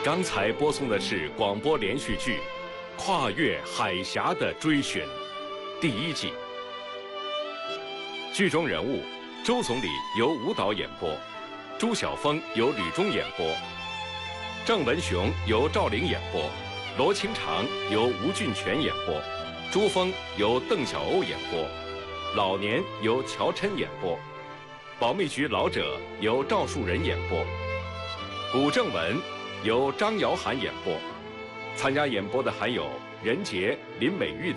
刚才播送的是广播连续剧《跨越海峡的追寻》第1季。剧中人物周总理由吴导演播，朱晓峰由吕中演播，郑文雄由赵玲演播，罗清长由吴俊全演播，朱峰由邓小欧演播，老年由乔琛演播，保密局老者由赵树人演播，古正文由张瑶涵演播。参加演播的还有任杰、林美玉等。